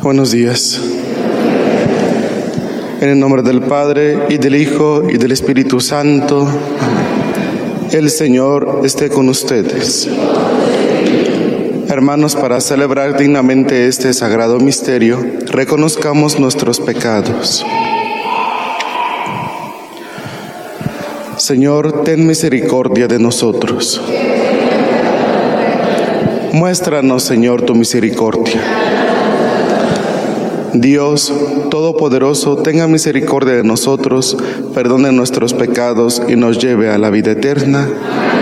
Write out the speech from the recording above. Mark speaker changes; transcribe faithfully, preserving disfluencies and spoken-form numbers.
Speaker 1: Buenos días. En el nombre del Padre, y del Hijo, y del Espíritu Santo. El Señor esté con ustedes. Hermanos, para celebrar dignamente este sagrado misterio, reconozcamos nuestros pecados. Señor, ten misericordia de nosotros. Muéstranos, Señor, tu misericordia. Dios Todopoderoso, tenga misericordia de nosotros, perdone nuestros pecados y nos lleve a la vida eterna.